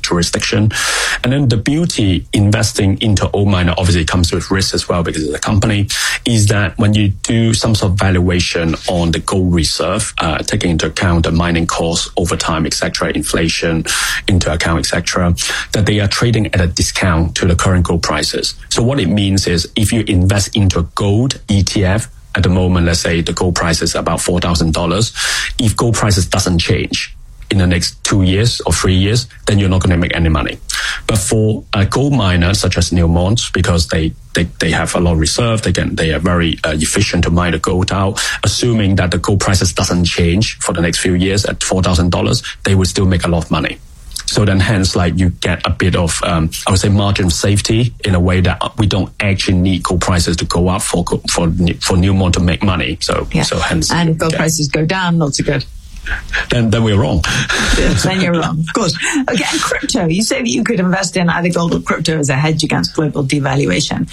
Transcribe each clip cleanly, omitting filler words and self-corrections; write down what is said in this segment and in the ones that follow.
jurisdiction. And then the beauty investing into old miner obviously comes with risk as well because it's a company, is that when you do some sort of valuation on the gold reserve, taking into account the mining costs over time, etc., inflation into account, etc., that they are trading at a discount to the current gold prices. So what it means is if you invest into a gold ETF at the moment, let's say the gold price is about $4,000, if gold prices doesn't change in the next 2 years or 3 years, then you're not going to make any money. But for a gold miner such as Newmont, because they have a lot of reserve, they are very efficient to mine the gold out, assuming that the gold prices doesn't change for the next few years at $4,000, they will still make a lot of money. So then hence, like, you get a bit of, I would say, margin of safety in a way that we don't actually need gold prices to go up for Newmont to make money. So hence. And if gold prices go down, not so good. Then we're wrong. Then you're wrong, of course. Okay, and crypto. You say that you could invest in either gold or crypto as a hedge against global devaluation.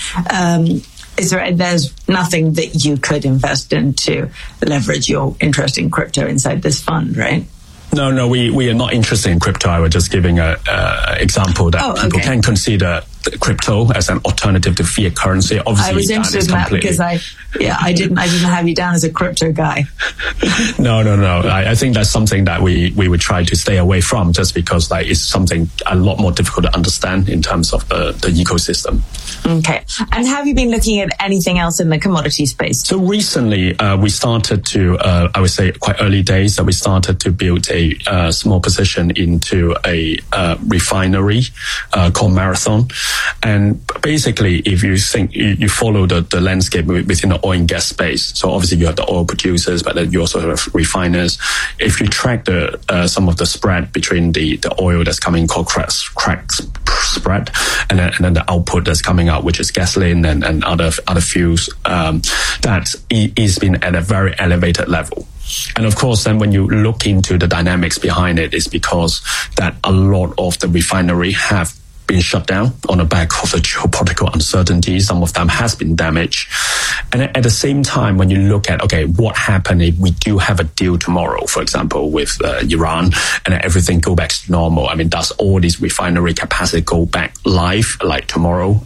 There's nothing that you could invest in to leverage your interest in crypto inside this fund, right? No, we are not interested in crypto. I was just giving an example that people can consider crypto as an alternative to fiat currency. Obviously, I was interested in that because I didn't have you down as a crypto guy. No. I think that's something that we would try to stay away from, just because like it's something a lot more difficult to understand in terms of the ecosystem. Okay. And have you been looking at anything else in the commodity space? So recently, we started to, I would say quite early days, that we started to build a small position into a refinery called Marathon. And basically, if you think you follow the landscape within the oil and gas space, so obviously you have the oil producers, but then you also have refiners. If you track some of the spread between the oil that's coming called crack spread, and then the output that's coming out, which is gasoline and other fuels, that is been at a very elevated level. And of course, then when you look into the dynamics behind it, is because that a lot of the refinery have been shut down on the back of the geopolitical uncertainty. Some of them has been damaged. And at the same time, when you look at, okay, what happened if we do have a deal tomorrow, for example, with Iran, and everything go back to normal? I mean, does all this refinery capacity go back live like tomorrow,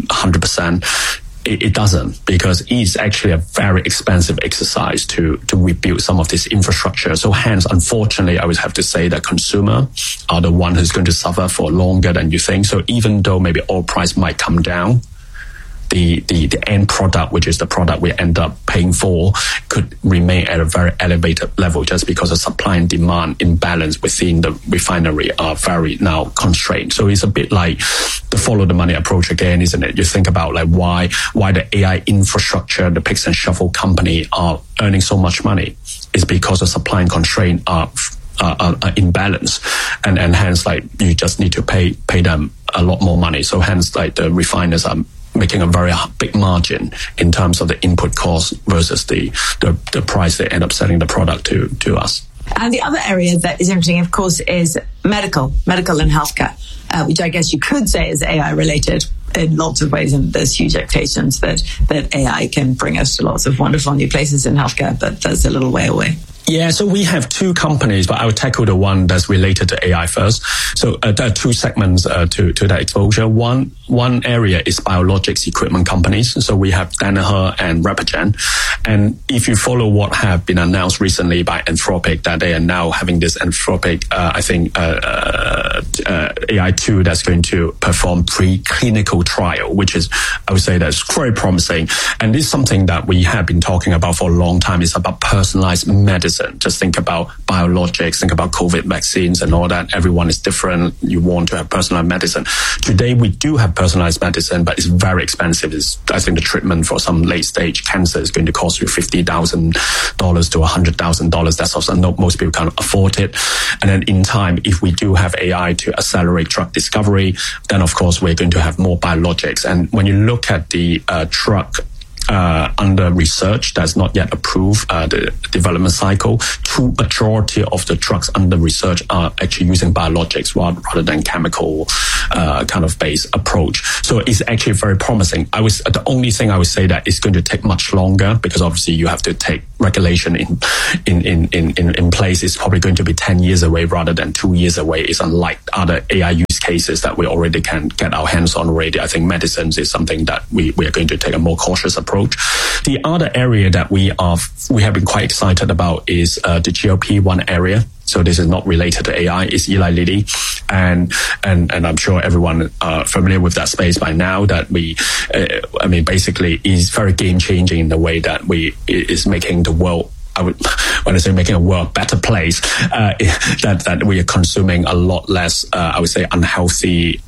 100%? It doesn't, because it's actually a very expensive exercise to rebuild some of this infrastructure. So hence, unfortunately, I would have to say that consumer are the one who's going to suffer for longer than you think. So even though maybe oil price might come down, the end product, which is the product we end up paying for, could remain at a very elevated level just because the supply and demand imbalance within the refinery are very now constrained. So it's a bit like the follow the money approach again, isn't it? You think about like why the AI infrastructure, the picks and shovel company are earning so much money. It's because the supply and constraint are imbalance, and hence like you just need to pay them a lot more money. So hence like the refiners are making a very big margin in terms of the input cost versus the price they end up selling the product to us. And the other area that is interesting, of course, is medical and healthcare, which I guess you could say is AI related in lots of ways. And there's huge expectations that AI can bring us to lots of wonderful new places in healthcare, but that's a little way away. Yeah, so we have two companies, but I will tackle the one that's related to AI first. So there are two segments to that exposure. One area is biologics equipment companies. So we have Danaher and Repligen. And if you follow what have been announced recently by Anthropic, that they are now having this Anthropic, AI tool that's going to perform preclinical trial, which is, I would say, that's very promising. And this is something that we have been talking about for a long time. It's about personalized medicine. Just think about biologics, think about COVID vaccines and all that. Everyone is different. You want to have personalized medicine. Today, we do have personalized medicine, but it's very expensive. I think the treatment for some late stage cancer is going to cost you $50,000 to $100,000. That's also most people can't afford it. And then in time, if we do have AI to accelerate drug discovery, then of course we're going to have more biologics. And when you look at the drug under research that's not yet approved, the development cycle, majority of the drugs under research are actually using biologics rather than chemical kind of based approach. So it's actually very promising. The only thing I would say that it's going to take much longer, because obviously you have to take regulation in place. It's probably going to be 10 years away rather than 2 years away. It's unlike other AI use cases that we already can get our hands on already. I think medicines is something that we are going to take a more cautious approach. The other area that we have been quite excited about is the GLP-1 area. So this is not related to AI. It's Eli Lilly, and I'm sure everyone familiar with that space by now. That basically is very game changing in the way that is making the world. When I say making a world a better place, that we are consuming a lot less, I would say, unhealthy,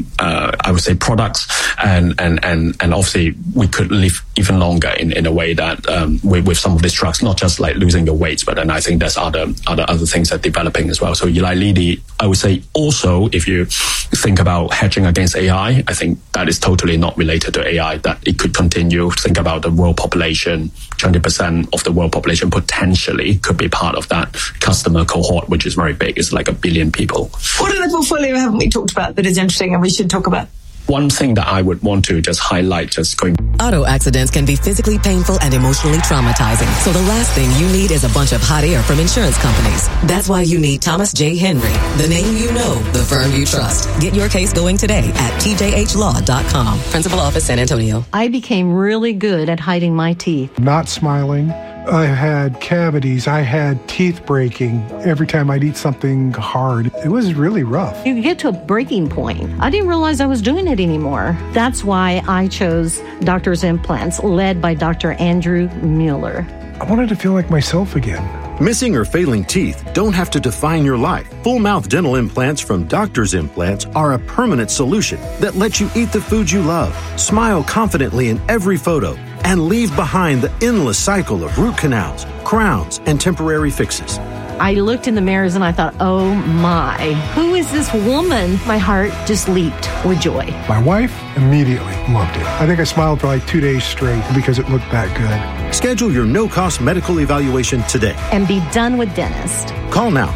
products, and obviously we could live even longer in a way that with some of these drugs, not just like losing your weight, but then I think there's other things that are developing as well. So Eli Lilly, I would say also, if you think about hedging against AI, I think that is totally not related to AI, that it could continue. Think about the world population, 20% of the world population potentially could be part of that customer cohort, which is very big. It's like 1 billion people. What in the portfolio haven't we talked about that is interesting and we should talk about? One thing that I would want to just highlight, Auto accidents can be physically painful and emotionally traumatizing. So the last thing you need is a bunch of hot air from insurance companies. That's why you need Thomas J. Henry, the name you know, the firm you trust. Get your case going today at tjhlaw.com. Principal Office, San Antonio. I became really good at hiding my teeth. Not smiling. I had cavities. I had teeth breaking every time I'd eat something hard. It was really rough. You get to a breaking point. I didn't realize I was doing it anymore. That's why I chose Doctor's Implants, led by Dr. Andrew Mueller. I wanted to feel like myself again. Missing or failing teeth don't have to define your life. Full-mouth dental implants from Doctor's Implants are a permanent solution that lets you eat the food you love, smile confidently in every photo, and leave behind the endless cycle of root canals, crowns, and temporary fixes. I looked in the mirrors and I thought, oh my, who is this woman? My heart just leaped with joy. My wife immediately loved it. I think I smiled for like 2 days straight because it looked that good. Schedule your no-cost medical evaluation today. And be done with dentist. Call now,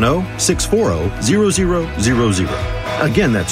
210-640-0000. Again, that's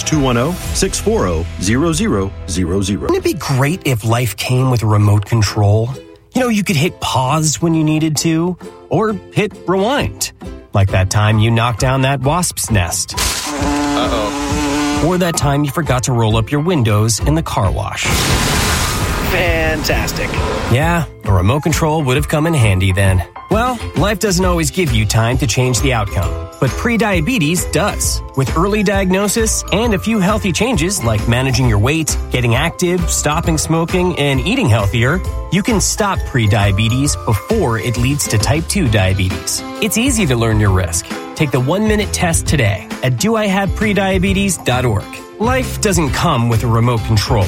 210-640-0000. Wouldn't it be great if life came with a remote control? You know, you could hit pause when you needed to, or hit rewind. Like that time you knocked down that wasp's nest. Uh-oh. Or that time you forgot to roll up your windows in the car wash. Fantastic. Yeah, a remote control would have come in handy then. Well, life doesn't always give you time to change the outcome, but prediabetes does. With early diagnosis and a few healthy changes like managing your weight, getting active, stopping smoking, and eating healthier, you can stop prediabetes before it leads to type 2 diabetes. It's easy to learn your risk. Take the 1-minute test today at doihaveprediabetes.org. Life doesn't come with a remote control.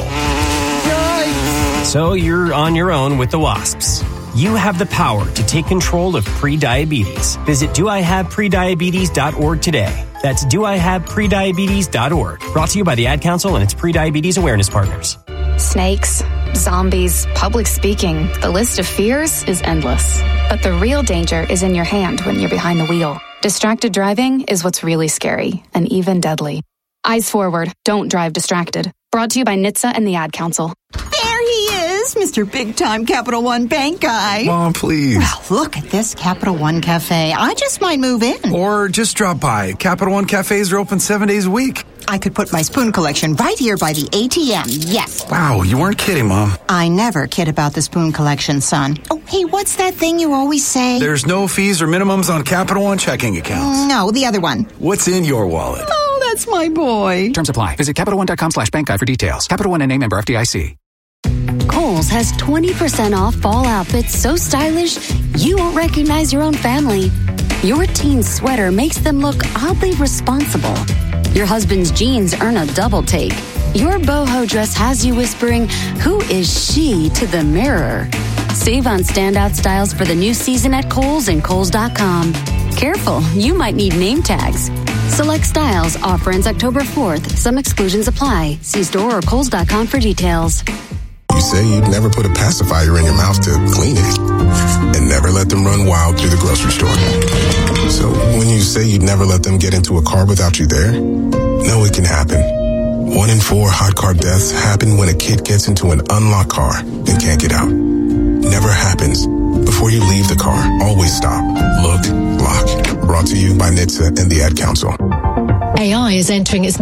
So you're on your own with the wasps. You have the power to take control of prediabetes. Visit doihaveprediabetes.org today. That's doihaveprediabetes.org. Brought to you by the Ad Council and its Prediabetes Awareness Partners. Snakes, zombies, public speaking. The list of fears is endless. But the real danger is in your hand when you're behind the wheel. Distracted driving is what's really scary and even deadly. Eyes forward. Don't drive distracted. Brought to you by NHTSA and the Ad Council. There he is, Mr. Big-Time Capital One Bank guy. Mom, please. Well, look at this Capital One Cafe. I just might move in. Or just drop by. Capital One Cafes are open 7 days a week. I could put my spoon collection right here by the ATM, yes. Wow, you weren't kidding, Mom. I never kid about the spoon collection, son. Oh, hey, what's that thing you always say? There's no fees or minimums on Capital One checking accounts. No, the other one. What's in your wallet? Oh, that's my boy. Terms apply. Visit CapitalOne.com/bankguide for details. Capital One and a member FDIC. Kohl's has 20% off fall outfits so stylish you won't recognize your own family. Your teen's sweater makes them look oddly responsible. Your husband's jeans earn a double take. Your boho dress has you whispering, "Who is she?" to the mirror. Save on standout styles for the new season at Kohl's and Kohl's.com. Careful, you might need name tags. Select styles. Offer ends October 4th. Some exclusions apply. See store or Kohl's.com for details. You say you'd never put a pacifier in your mouth to clean it and never let them run wild through the grocery store. So when you say you'd never let them get into a car without you there, no, it can happen. 1 in 4 hot car deaths happen when a kid gets into an unlocked car and can't get out. Never happens. Before you leave the car, always stop, look, lock. Brought to you by NHTSA and the Ad Council. AI is entering its most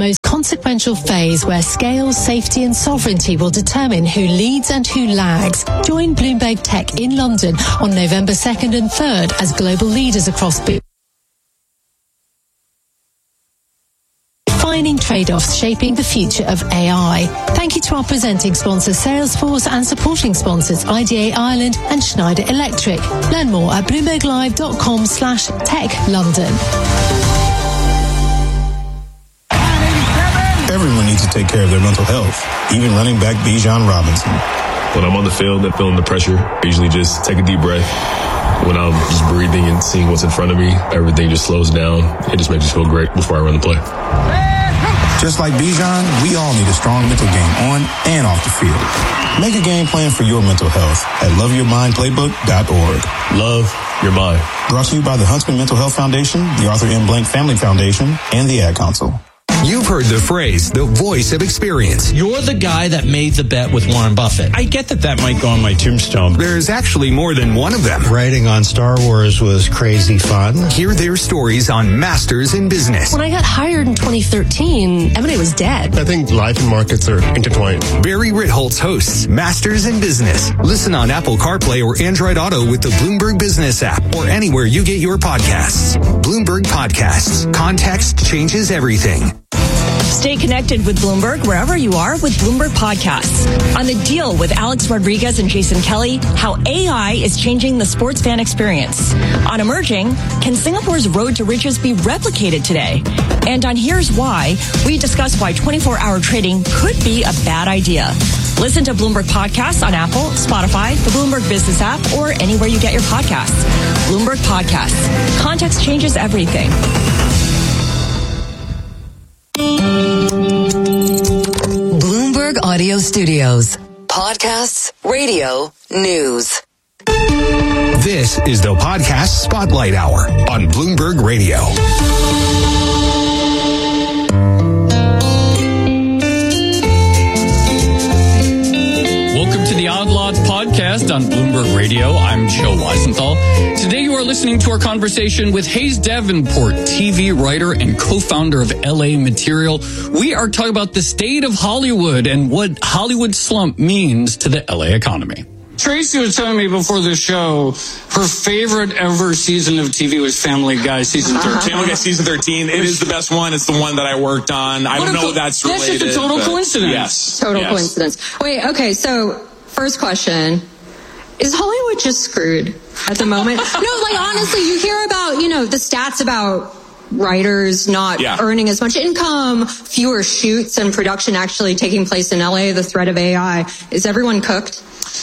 consequential phase where scale, safety and sovereignty will determine who leads and who lags. Join Bloomberg Tech in London on November 2nd and 3rd as global leaders across defining trade-offs shaping the future of AI. Thank you to our presenting sponsors Salesforce and supporting sponsors IDA Ireland and Schneider Electric. Learn more at bloomberglive.com/techlondon. Everyone needs to take care of their mental health, even running back Bijan Robinson. When I'm on the field and feeling the pressure, I usually just take a deep breath. When I'm just breathing and seeing what's in front of me, everything just slows down. It just makes me feel great before I run the play. Just like Bijan, we all need a strong mental game on and off the field. Make a game plan for your mental health at loveyourmindplaybook.org. Love your mind. Brought to you by the Huntsman Mental Health Foundation, the Arthur M. Blank Family Foundation, and the Ad Council. You've heard the phrase, the voice of experience. You're the guy that made the bet with Warren Buffett. I get that might go on my tombstone. There's actually more than one of them. Writing on Star Wars was crazy fun. Hear their stories on Masters in Business. When I got hired in 2013, M&A was dead. I think life and markets are intertwined. Barry Ritholtz hosts Masters in Business. Listen on Apple CarPlay or Android Auto with the Bloomberg Business app or anywhere you get your podcasts. Bloomberg Podcasts. Context changes everything. Stay connected with Bloomberg wherever you are with Bloomberg Podcasts. On The Deal with Alex Rodriguez and Jason Kelly, how AI is changing the sports fan experience. On Emerging, can Singapore's road to riches be replicated today? And on Here's Why, we discuss why 24-hour trading could be a bad idea. Listen to Bloomberg Podcasts on Apple, Spotify, the Bloomberg Business app, or anywhere you get your podcasts. Bloomberg Podcasts. Context changes everything. Bloomberg Audio Studios. Podcasts, radio, news. This is the Podcast Spotlight Hour on Bloomberg Radio. Welcome to the Odd Lots podcast on Bloomberg Radio. I'm Joe Weisenthal. Today you are listening to our conversation with Hayes Davenport, TV writer and co-founder of LA Material. We are talking about the state of Hollywood and what Hollywood slump means to the LA economy. Tracy was telling me before the show her favorite ever season of TV was Family Guy season 13. Family Guy season 13. It is the best one. It's the one that I worked on. I don't know if that's related. That's just a total coincidence. Yes. Total coincidence. Wait, okay, so first question. Is Hollywood just screwed at the moment? No, like honestly, you hear about, the stats about writers not earning as much income, fewer shoots and production actually taking place in LA, the threat of AI. Is everyone cooked?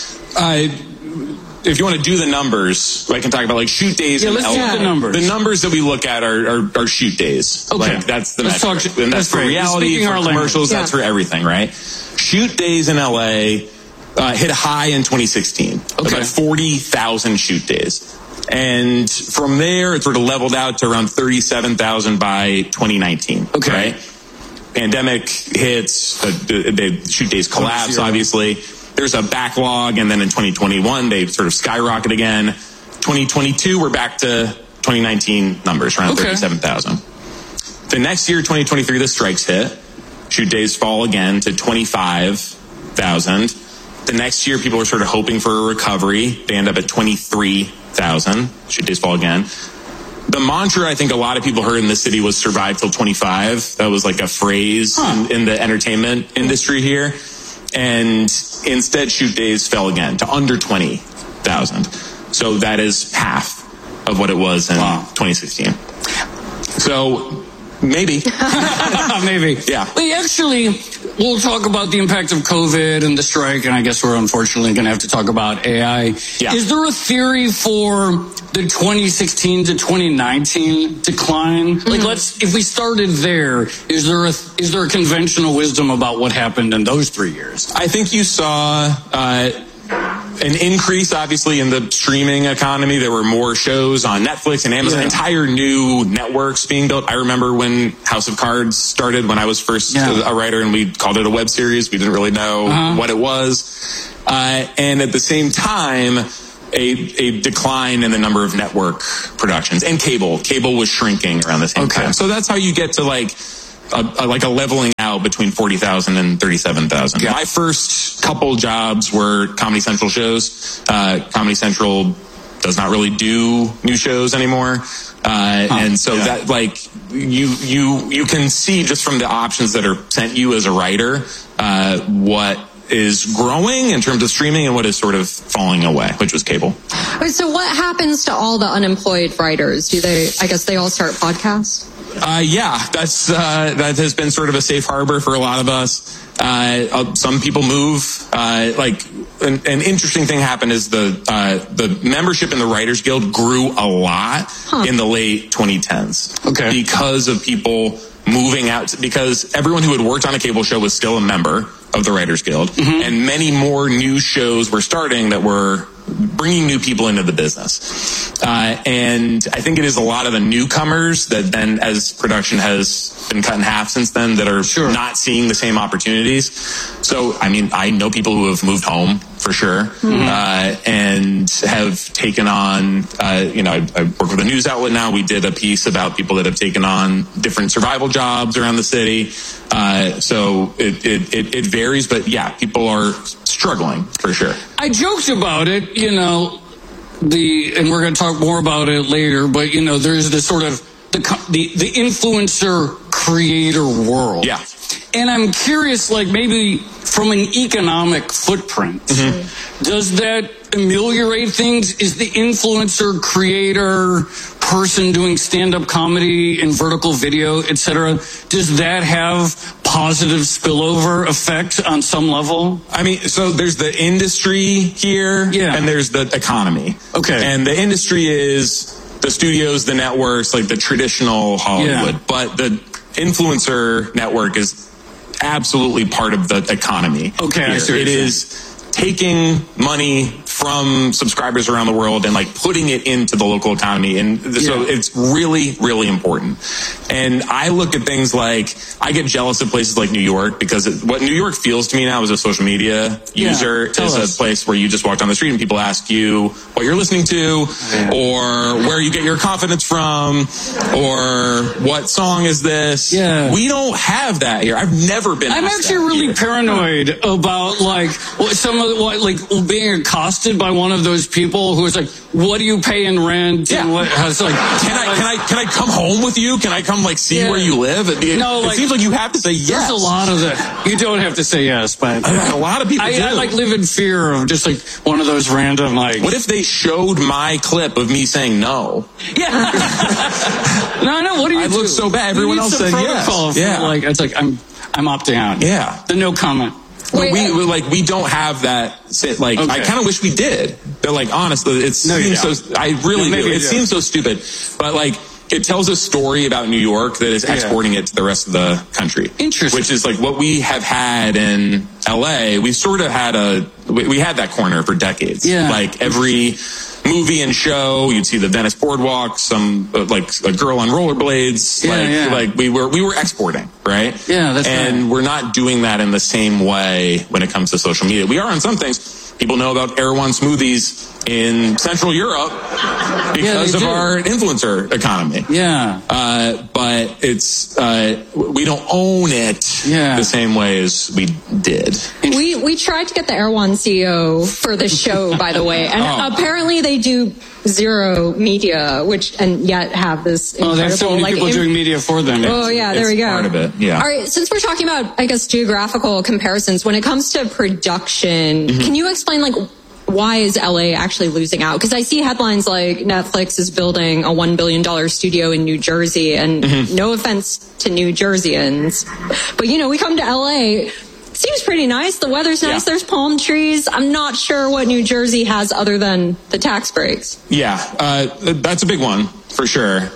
If you want to do the numbers, I can talk about like shoot days. Yeah, let's do the numbers. The numbers that we look at are shoot days. Okay. Like that's the let's metric. talk. And that's for reality, for commercials, that's for everything, right? Shoot days in LA hit a high in 2016. Okay. About 40,000 shoot days. And from there, it sort of leveled out to around 37,000 by 2019. Okay. Right? Pandemic hits, the shoot days collapse, obviously. There's a backlog, and then in 2021, they sort of skyrocket again. 2022, we're back to 2019 numbers, around 37,000. The next year, 2023, the strikes hit. Shoot days fall again to 25,000. The next year, people are sort of hoping for a recovery. They end up at 23,000. Shoot days fall again. The mantra I think a lot of people heard in the city was survive till 25. That was like a phrase in the entertainment industry here. And instead, shoot days fell again to under 20,000. So that is half of what it was in 2016. So maybe. Maybe. Yeah. We'll talk about the impact of COVID and the strike, and I guess we're unfortunately going to have to talk about AI. Yeah. Is there a theory for the 2016 to 2019 decline? Mm-hmm. Like, if we started there, is there a conventional wisdom about what happened in those 3 years? I think you saw an increase, obviously, in the streaming economy. There were more shows on Netflix and Amazon, entire new networks being built. I remember when House of Cards started, when I was first a writer, and we called it a web series. We didn't really know what it was. And at the same time, a decline in the number of network productions. And cable. Cable was shrinking around the same time. So that's how you get to like a leveling out now between 40,000 and 37,000. Yeah. My first couple jobs were Comedy Central shows. Comedy Central does not really do new shows anymore. And so that, like, you can see just from the options that are sent you as a writer, what is growing in terms of streaming and what is sort of falling away, which was cable. So what happens to all the unemployed writers? I guess they all start podcasts? Yeah, that has been sort of a safe harbor for a lot of us. Some people move. An interesting thing happened is the membership in the Writers Guild grew a lot in the late 2010s. Okay. Because of people moving out, because everyone who had worked on a cable show was still a member of the Writers Guild, and many more new shows were starting that were bringing new people into the business. And I think it is a lot of the newcomers that then, as production has been cut in half since then, that are not seeing the same opportunities. So, I mean, I know people who have moved home for sure, and have taken on, I work with a news outlet now. We did a piece about people that have taken on different survival jobs around the city. So it varies, but yeah, people are struggling for sure. I joked about it, and we're going to talk more about it later, but there's this sort of the influencer creator world. Yeah. And I'm curious, like, maybe from an economic footprint, does that ameliorate things? Is the influencer creator person doing stand-up comedy and vertical video, etc., does that have positive spillover effects on some level? I mean, so there's the industry here, and there's the economy. Okay. And the industry is the studios, the networks, like the traditional Hollywood. Yeah. But the influencer network is absolutely part of the economy. Okay, here. I see what It you're is taking money from subscribers around the world and like putting it into the local economy. And so it's really, really important. And I look at things like, I get jealous of places like New York, because what New York feels to me now as a social media user is a place where you just walk down the street and people ask you what you're listening to, or where you get your confidence from, or what song is this. Yeah. We don't have that here. I've never been. I'm actually really paranoid about being accosted by one of those people who is like, "What do you pay in rent?" Yeah. And what? It's like, can I come home with you? Can I come see where you live? It seems like you have to say yes. There's a lot of that. You don't have to say yes, but a lot of people do. I live in fear of just like one of those random What if they showed my clip of me saying no? Yeah. No. What do you? I look so bad. Everyone else said yes. It's like I'm opting out. Yeah. The no comment. We don't have that. Like, I kind of wish we did. They're like, honestly, it seems so. I really do. It seems so stupid, but like, it tells a story about New York that is exporting it to the rest of the country. Interesting. Which is like what we have had in LA. We sort of had we had that corner for decades. Yeah. Like every movie and show, you'd see the Venice Boardwalk, some like a girl on rollerblades. Like we were exporting, right? Yeah, that's and we're not doing that in the same way when it comes to social media. We are on some things. People know about Erewhon smoothies in Central Europe because of our influencer economy. Yeah. But it's we don't own it the same way as we did. We tried to get the Erewhon CEO for the show, by the way, and apparently they do zero media, and yet have this incredible... there's so many people doing media for them. There we go. Part of it, yeah. All right, since we're talking about, I guess, geographical comparisons, when it comes to production, can you explain, why is LA actually losing out? Because I see headlines like Netflix is building a $1 billion studio in New Jersey, and no offense to New Jerseyans, but, we come to LA... Seems pretty nice. The weather's nice. There's palm trees. I'm not sure what New Jersey has other than the tax breaks. Yeah, that's a big one for sure.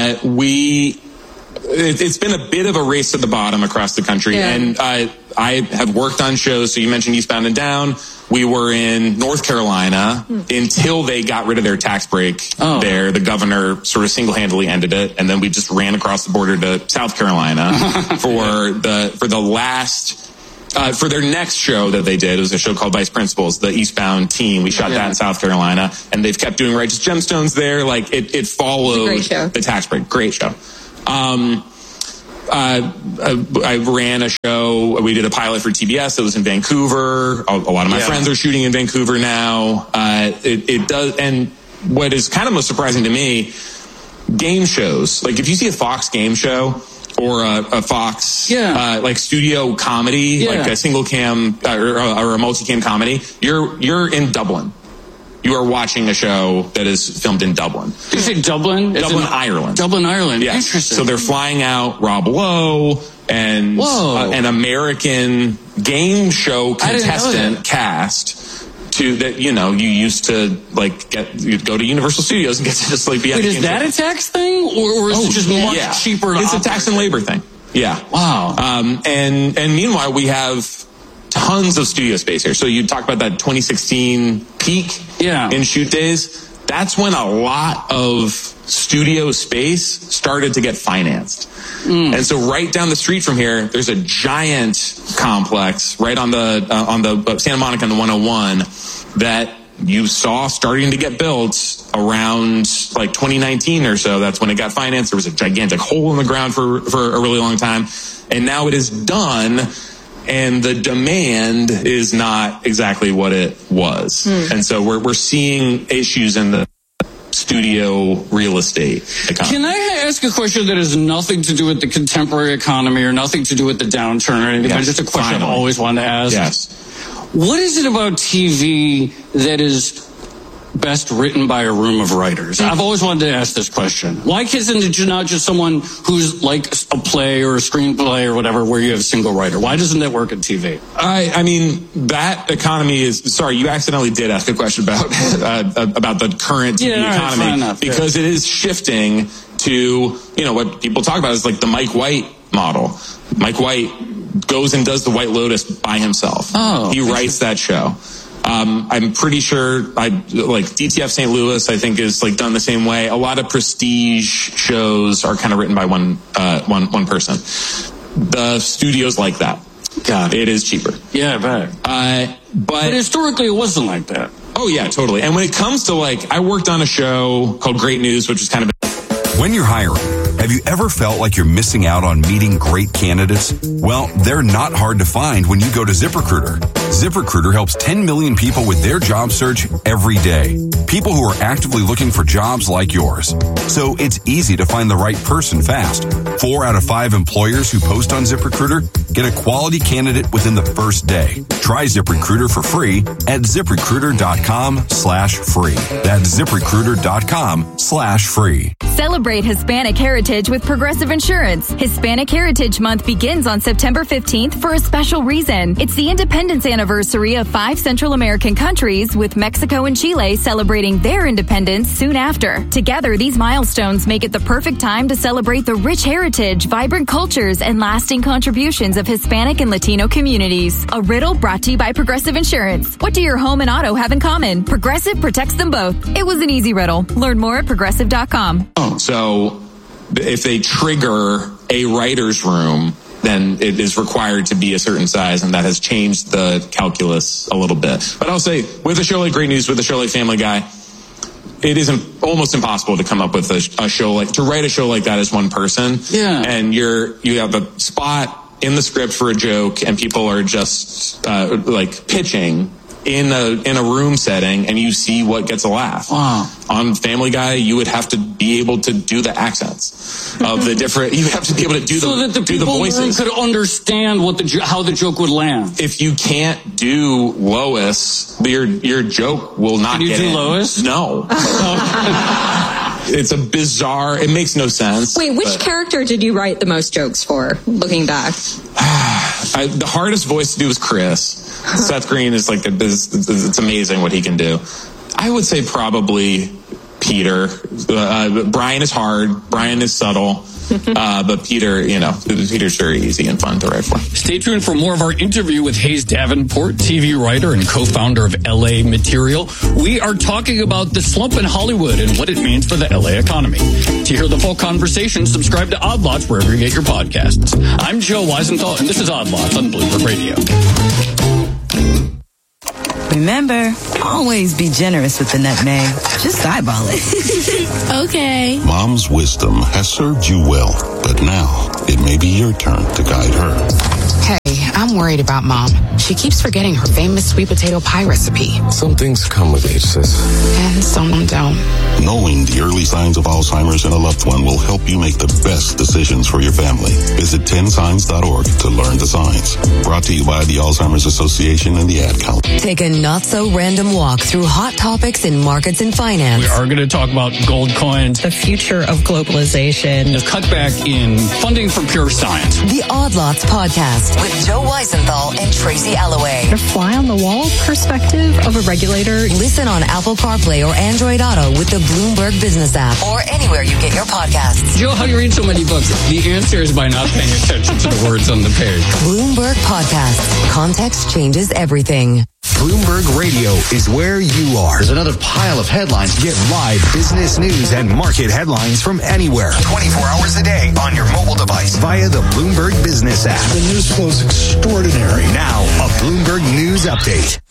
It's been a bit of a race to the bottom across the country. Yeah. And I have worked on shows. So you mentioned Eastbound and Down. We were in North Carolina until they got rid of their tax break there. The governor sort of single-handedly ended it. And then we just ran across the border to South Carolina for the last... for their next show that they did, it was a show called Vice Principals, the Eastbound team. We shot that in South Carolina, and they've kept doing Righteous Gemstones there. Like it followed the tax break. Great show. I ran a show. We did a pilot for TBS that was in Vancouver. A lot of my friends are shooting in Vancouver now. It does. And what is kind of most surprising to me, game shows. Like if you see a Fox game show or a Fox like studio comedy, like a single cam or a multicam comedy, you're in Dublin. You are watching a show that is filmed in Dublin. Did you say Dublin? Dublin, Ireland. Dublin, Ireland. Yes. Interesting. So they're flying out Rob Lowe and an American game show contestant cast to that. You know, you used to like you'd go to Universal Studios and get to just like be. Wait, is that a tax thing, or is it just much cheaper? It's a tax and labor thing. Yeah. Wow. And meanwhile, we have tons of studio space here. So you talk about that 2016 peak in shoot days. That's when a lot of studio space started to get financed. And so right down the street from here, there's a giant complex right on the Santa Monica and the 101 that you saw starting to get built around like 2019 or so. That's when it got financed. There was a gigantic hole in the ground for a really long time. And now it is done. And the demand is not exactly what it was. And so we're seeing issues in the studio real estate economy. Can I ask a question that has nothing to do with the contemporary economy or nothing to do with the downturn or anything, but just a question I've always wanted to ask? Yes. What is it about TV that is best written by a room of writers? I've always wanted to ask this question. Why isn't it not just someone who's like a play or a screenplay or whatever where you have a single writer? Why doesn't that work in TV? I mean, that economy is... Sorry, you accidentally did ask a question about the current TV economy. Because it is shifting to, you know, what people talk about is like the Mike White model. Mike White goes and does the White Lotus by himself. He writes that show. I'm pretty sure like DTF St. Louis, I think, is like done the same way. A lot of prestige shows are kind of written by one person. The studios like that. God, it is cheaper. Yeah, I bet. But historically, it wasn't like that. Oh yeah, totally. And when it comes to like, I worked on a show called Great News, which is kind of. When you're hiring, have you ever felt like you're missing out on meeting great candidates? Well, they're not hard to find when you go to ZipRecruiter. ZipRecruiter helps 10 million people with their job search every day. People who are actively looking for jobs like yours. So it's easy to find the right person fast. 4 out of 5 employers who post on ZipRecruiter get a quality candidate within the first day. Try ZipRecruiter for free at ZipRecruiter.com/free. That's ZipRecruiter.com/free. Celebrate Hispanic Heritage with Progressive Insurance. Hispanic Heritage Month begins on September 15th for a special reason. It's the independence anniversary of 5 Central American countries, with Mexico and Chile celebrating their independence soon after. Together, these milestones make it the perfect time to celebrate the rich heritage, vibrant cultures, and lasting contributions of Hispanic and Latino communities. A riddle brought to you by Progressive Insurance. What do your home and auto have in common? Progressive protects them both. It was an easy riddle. Learn more at Progressive.com. So if they trigger a writer's room, then it is required to be a certain size, and that has changed the calculus a little bit. But I'll say, with a show like Great News, with a show like Family Guy, it is almost impossible to come up with a show like, to write a show like that as one person. Yeah. And you have a spot in the script for a joke, and people are just like pitching in a room setting, and you see what gets a laugh. Wow. On Family Guy, you would have to be able to do the accents of the different. You have to be able to do so that the people in the room could understand what how the joke would land. If you can't do Lois, your joke will not. Can you get do in. Lois? No. It's a bizarre. It makes no sense. Wait, which character did you write the most jokes for? Looking back, the hardest voice to do was Chris. Seth Green is like it's amazing what he can do. I would say probably Peter. Brian is hard. Brian is subtle. But Peter, Peter's very easy and fun to write for. Stay tuned for more of our interview with Hayes Davenport, TV writer and co-founder of LA Material. We are talking about the slump in Hollywood and what it means for the LA economy. To hear the full conversation, subscribe to Odd Lots wherever you get your podcasts. I'm Joe Weisenthal, and this is Odd Lots on Bloomberg Radio. Remember, Always be generous with the nutmeg. Just eyeball it. Okay. Mom's wisdom has served you well, but now it may be your turn to guide her. Hey, I'm worried about Mom. She keeps forgetting her famous sweet potato pie recipe. Some things come with age, sis. And some don't. Knowing the early signs of Alzheimer's in a loved one will help you make the best decisions for your family. Visit 10signs.org to learn the signs. Brought to you by the Alzheimer's Association and the Ad Council. Take a not-so-random walk through hot topics in markets and finance. We are going to talk about gold coins, the future of globalization, the cutback in funding for pure science. The Odd Lots Podcast with Joe Weisenthal and Tracy Alloway. The fly-on-the-wall perspective of a regulator. Listen on Apple CarPlay or Android Auto with the Bloomberg Business app or anywhere you get your podcasts. Joe, how do you read so many books? The answer is by not paying attention to the words on the page. Bloomberg Podcasts. Context changes everything. Bloomberg Radio is where you are. There's another pile of headlines. Get live business news and market headlines from anywhere. 24 hours a day on your mobile device via the Bloomberg Business app. The news flow is extraordinary. Now, a Bloomberg News Update.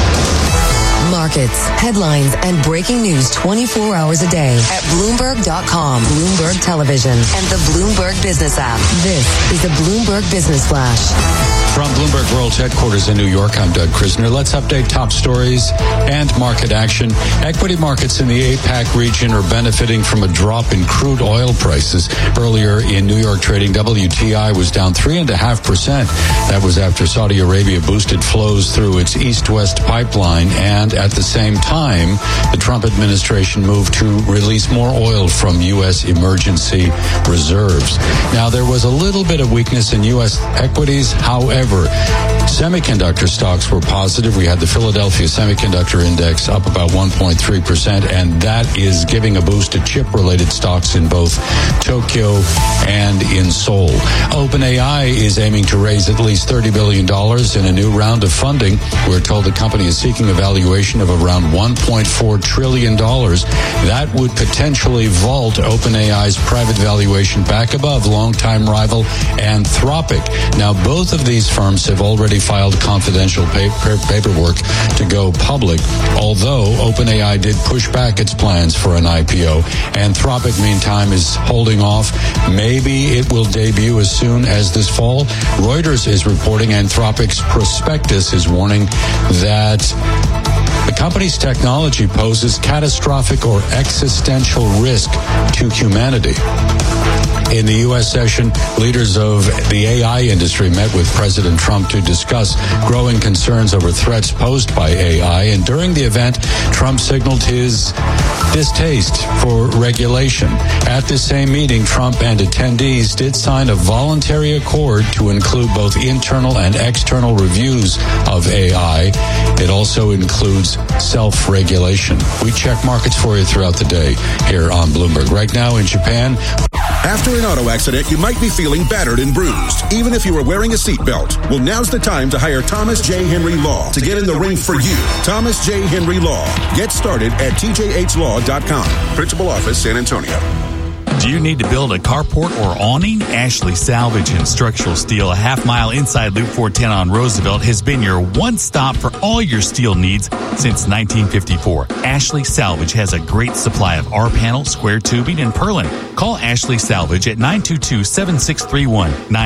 Markets, headlines, and breaking news 24 hours a day at Bloomberg.com, Bloomberg Television, and the Bloomberg Business app. This is the Bloomberg Business Flash. From Bloomberg World Headquarters in New York, I'm Doug Krisner. Let's update top stories and market action. Equity markets in the APAC region are benefiting from a drop in crude oil prices. Earlier in New York trading, WTI was down 3.5%. That was after Saudi Arabia boosted flows through its east-west pipeline, and at the same time, the Trump administration moved to release more oil from U.S. emergency reserves. Now, there was a little bit of weakness in U.S. equities. However, semiconductor stocks were positive. We had the Philadelphia Semiconductor Index up about 1.3%, and that is giving a boost to chip-related stocks in both Tokyo and in Seoul. OpenAI is aiming to raise at least $30 billion in a new round of funding. We're told the company is seeking a valuation of around $1.4 trillion. That would potentially vault OpenAI's private valuation back above longtime rival Anthropic. Now, both of these firms have already filed confidential paperwork to go public, although OpenAI did push back its plans for an IPO. Anthropic, meantime, is holding off. Maybe it will debut as soon as this fall. Reuters is reporting Anthropic's prospectus is warning that the company's technology poses catastrophic or existential risk to humanity. In the U.S. session, leaders of the AI industry met with President Trump to discuss growing concerns over threats posed by AI. And during the event, Trump signaled his distaste for regulation. At the same meeting, Trump and attendees did sign a voluntary accord to include both internal and external reviews of AI. It also includes self-regulation. We check markets for you throughout the day here on Bloomberg. Right now in Japan, after an auto accident, you might be feeling battered and bruised, even if you were wearing a seatbelt. Well, now's the time to hire Thomas J. Henry Law to get in the ring for you. Thomas J. Henry Law. Get started at tjhlaw.com. Principal Office, San Antonio. Do you need to build a carport or awning? Ashley Salvage and Structural Steel, a half-mile inside Loop 410 on Roosevelt, has been your one-stop for all your steel needs since 1954. Ashley Salvage has a great supply of R-panel, square tubing, and purlin. Call Ashley Salvage at 922-7631,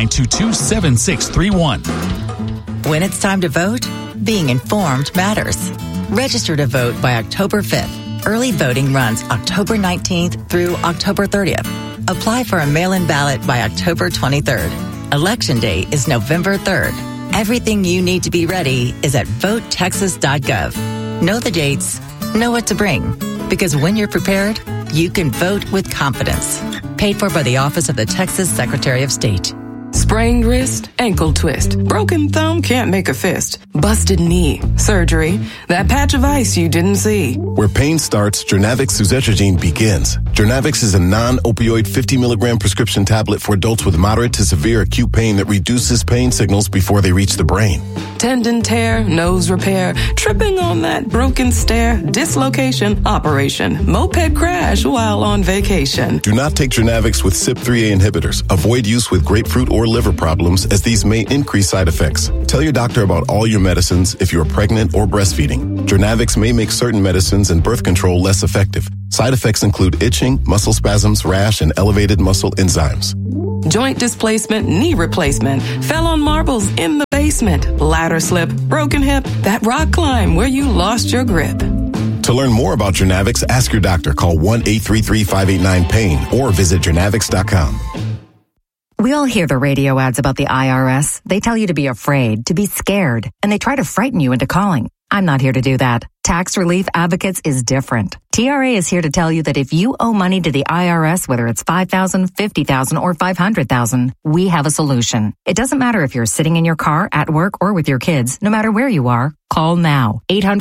922-7631. When it's time to vote, being informed matters. Register to vote by October 5th. Early voting runs October 19th through October 30th. Apply for a mail-in ballot by October 23rd. Election day is November 3rd. Everything you need to be ready is at votetexas.gov. Know the dates, know what to bring, because when you're prepared, you can vote with confidence. Paid for by the Office of the Texas Secretary of State. Sprained wrist, ankle twist, broken thumb, can't make a fist, busted knee, surgery, that patch of ice you didn't see. Where pain starts, Jernavix suzetrigine begins. Jernavix is a non-opioid 50 milligram prescription tablet for adults with moderate to severe acute pain that reduces pain signals before they reach the brain. Tendon tear, nose repair, tripping on that broken stair, dislocation, operation, moped crash while on vacation. Do not take Jernavix with CYP3A inhibitors. Avoid use with grapefruit or liver problems, as these may increase side effects. Tell your doctor about all your medicines if you are pregnant or breastfeeding. Jurnavix may make certain medicines and birth control less effective. Side effects include itching, muscle spasms, rash, and elevated muscle enzymes. Joint displacement, knee replacement, fell on marbles in the basement, ladder slip, broken hip, that rock climb where you lost your grip. To learn more about Jurnavix, ask your doctor. Call 1-833-589-PAIN or visit Jurnavix.com. We all hear the radio ads about the IRS. They tell you to be afraid, to be scared, and they try to frighten you into calling. I'm not here to do that. Tax Relief Advocates is different. TRA is here to tell you that if you owe money to the IRS, whether it's $5,000, $50,000, or $500,000, we have a solution. It doesn't matter if you're sitting in your car, at work, or with your kids. No matter where you are, call now.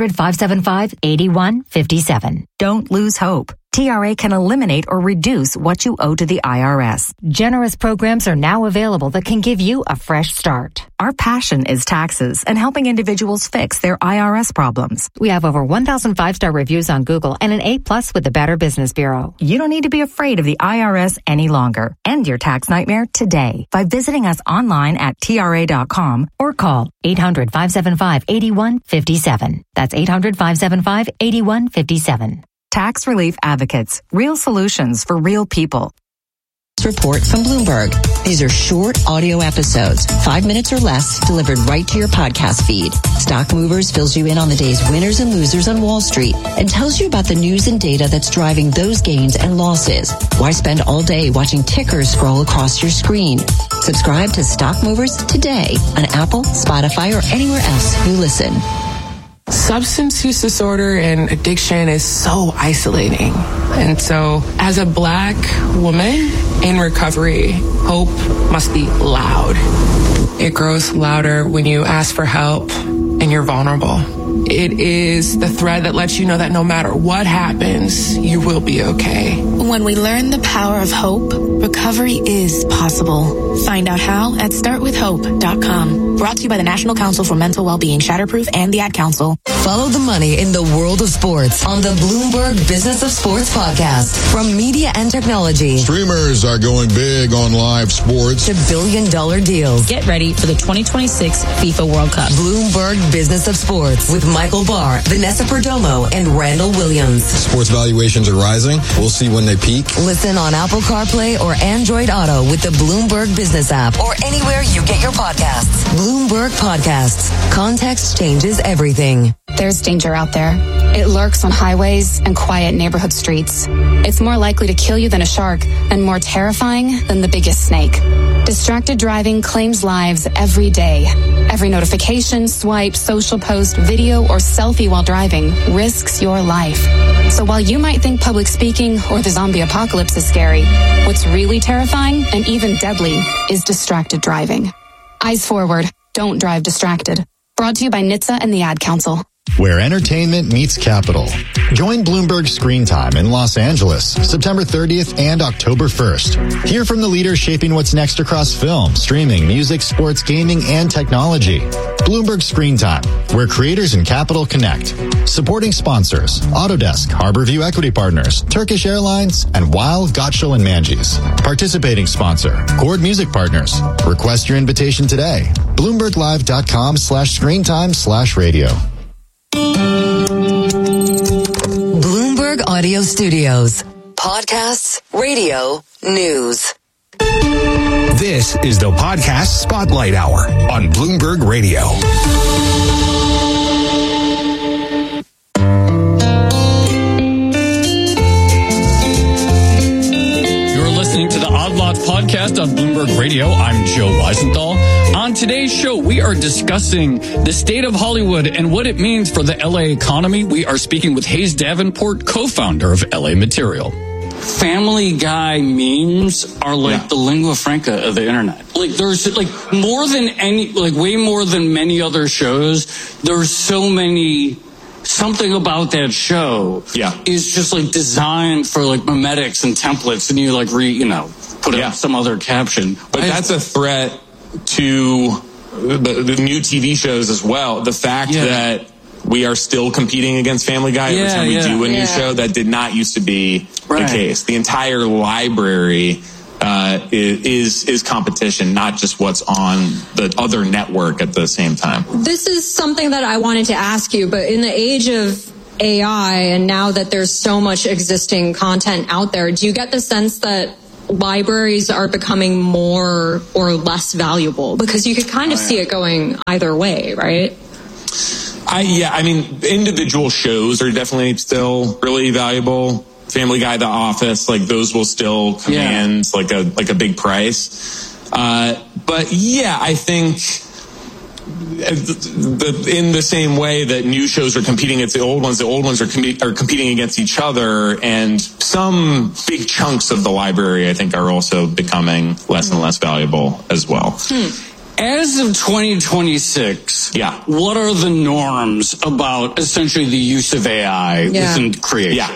800-575-8157. Don't lose hope. TRA can eliminate or reduce what you owe to the IRS. Generous programs are now available that can give you a fresh start. Our passion is taxes and helping individuals fix their IRS problems. We have over 1,000 5-star reviews on Google and an A+ with the Better Business Bureau. You don't need to be afraid of the IRS any longer. End your tax nightmare today by visiting us online at TRA.com or call 800-575-8157. That's 800-575-8157. Tax Relief Advocates. Real solutions for real people. Report from Bloomberg. These are short audio episodes, 5 minutes or less, delivered right to your podcast feed. Stock Movers fills you in on the day's winners and losers on Wall Street and tells you about the news and data that's driving those gains and losses. Why spend all day watching tickers scroll across your screen? Subscribe to Stock Movers today on Apple, Spotify, or anywhere else you listen. Substance use disorder and addiction is so isolating. And so, as a Black woman in recovery, hope must be loud. It grows louder when you ask for help and you're vulnerable. It is the thread that lets you know that no matter what happens, you will be okay. When we learn the power of hope, recovery is possible. Find out how at startwithhope.com. Brought to you by the National Council for Mental Wellbeing, Shatterproof, and the Ad Council. Follow the money in the world of sports on the Bloomberg Business of Sports podcast. From media and technology. Streamers are going big on live sports. To billion-dollar deals. Get ready for the 2026 FIFA World Cup. Bloomberg Business of Sports with Michael Barr, Vanessa Perdomo, and Randall Williams. Sports valuations are rising. We'll see when they peak. Listen on Apple CarPlay or Android Auto with the Bloomberg Business app or anywhere you get your podcasts. Bloomberg Podcasts. Context changes everything. There's danger out there. It lurks on highways and quiet neighborhood streets. It's more likely to kill you than a shark and more terrifying than the biggest snake. Distracted driving claims lives every day. Every notification, swipe, social post, video, or selfie while driving risks your life. So while you might think public speaking or the zombie apocalypse is scary, what's really terrifying and even deadly is distracted driving. Eyes forward. Don't drive distracted. Brought to you by NHTSA and the Ad Council. Where entertainment meets capital. Join Bloomberg Screen Time in Los Angeles, September 30th and October 1st. Hear from the leaders shaping what's next across film, streaming, music, sports, gaming, and technology. Bloomberg Screen Time, where creators and capital connect. Supporting sponsors, Autodesk, Harborview Equity Partners, Turkish Airlines, and Weil, Gotshal & Manges. Participating sponsor, Chord Music Partners. Request your invitation today. BloombergLive.com/screentime/radio. Bloomberg Audio Studios. Podcasts, radio, news. This is the Podcast Spotlight Hour on Bloomberg Radio. You're listening to the Odd Lots podcast on Bloomberg Radio. I'm Joe Weisenthal. On today's show, we are discussing the state of Hollywood and what it means for the LA economy. We are speaking with Hayes Davenport, co-founder of LA Material. Family Guy memes are like the lingua franca of the internet. Like there's like more than any, like way more than many other shows. There's so many. Something about that show is just like designed for like memetics and templates, and you like put up some other caption. But that's a threat to the new TV shows as well. The fact that we are still competing against Family Guy every time we do a new show, that did not used to be the case. The entire library is competition, not just what's on the other network at the same time. This is something that I wanted to ask you, but in the age of AI and now that there's so much existing content out there, do you get the sense that libraries are becoming more or less valuable? Because you could kind of see it going either way, right? I mean, individual shows are definitely still really valuable. Family Guy, The Office, like those will still command like a big price. But yeah, I think in the same way that new shows are competing against the old ones are competing against each other, and some big chunks of the library, I think, are also becoming less and less valuable as well. As of 2026, what are the norms about essentially the use of AI within creation?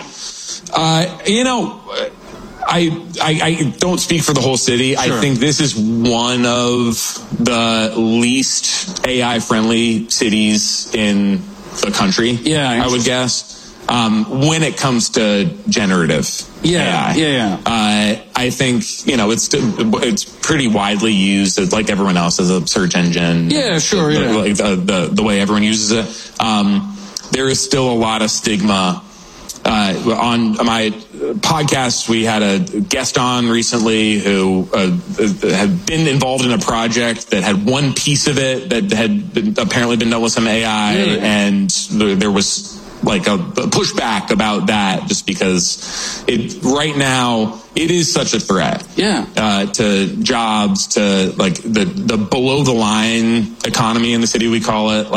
I don't speak for the whole city. Sure. I think this is one of the least AI-friendly cities in the country. I would guess. When it comes to generative AI. I think, it's pretty widely used as, like everyone else, as a search engine. Like the way everyone uses it. There is still a lot of stigma. On my podcast, we had a guest on recently who had been involved in a project that had one piece of it that had apparently been done with some AI, and there was like a pushback about that, just because right now it is such a threat to jobs, to like the below the line economy in the city, we call it,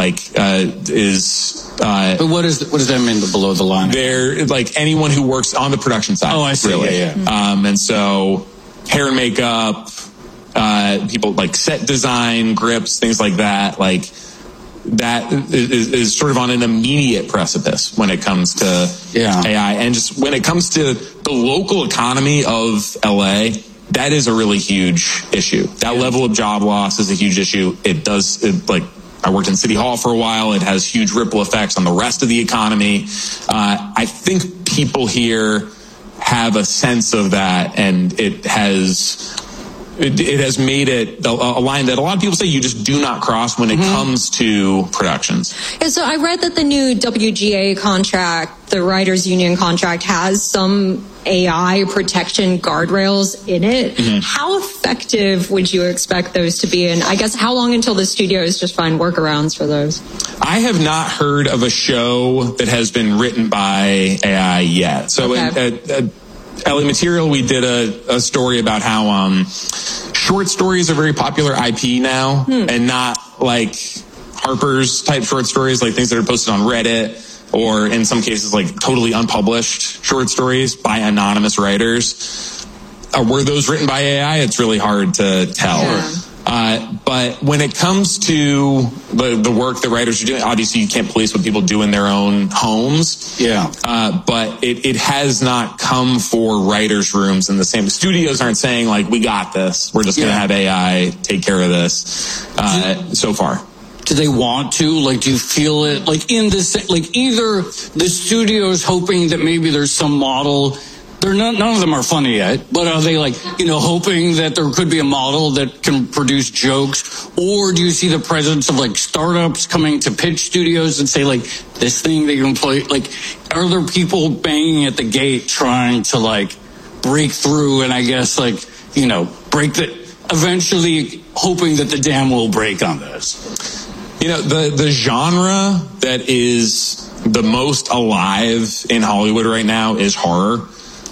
but what does that mean, the below the line? They're like anyone who works on the production side. I see. Really. And so hair and makeup, people like set design, grips, things like that, like that is sort of on an immediate precipice when it comes to AI. And just when it comes to the local economy of LA, that is a really huge issue. That level of job loss is a huge issue. I worked in City Hall for a while. It has huge ripple effects on the rest of the economy. I think people here have a sense of that, and it has made it a line that a lot of people say you just do not cross when it comes to productions. Yeah, so I read that the new WGA contract, the Writers Union contract, has some AI protection guardrails in it. How effective would you expect those to be? And I guess how long until the studios just find workarounds for those? I have not heard of a show that has been written by AI yet. So at LA Material, we did a story about how short stories are very popular IP now, and not like Harper's type short stories, like things that are posted on Reddit, or in some cases like totally unpublished short stories by anonymous writers. Were those written by AI? It's really hard to tell. But when it comes to the work that writers are doing, obviously you can't police what people do in their own homes. But it has not come for writers' rooms in the same. Studios aren't saying like, we got this, we're just going to have AI take care of this so far. Do they want to? Like, do you feel it? Like in this, like either the studio's hoping that maybe there's some model. None of them are funny yet, but are they like, hoping that there could be a model that can produce jokes? Or do you see the presence of like startups coming to pitch studios and say like, this thing that you can play? Like, are there people banging at the gate trying to like break through and I guess like, break eventually hoping that the dam will break on this? The genre that is the most alive in Hollywood right now is horror.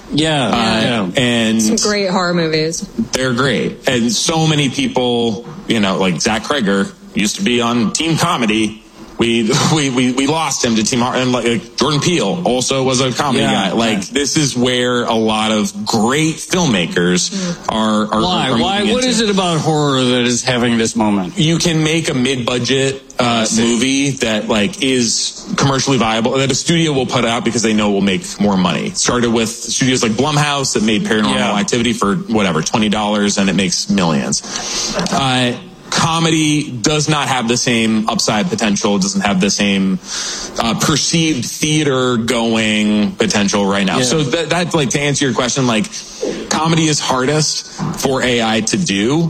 And some great horror movies. They're great. And so many people, like Zach Kreger used to be on Team Comedy. We lost him to Team Horror. And like Jordan Peele also was a comedy guy. Like this is where a lot of great filmmakers are. Why? What is it about horror that is having this moment? You can make a mid-budget movie that like is commercially viable, that a studio will put out because they know it will make more money. It started with studios like Blumhouse that made Paranormal Activity for whatever $20, and it makes millions. comedy does not have the same upside potential, doesn't have the same perceived theater going potential right now. So that like, to answer your question, like, comedy is hardest for AI to do.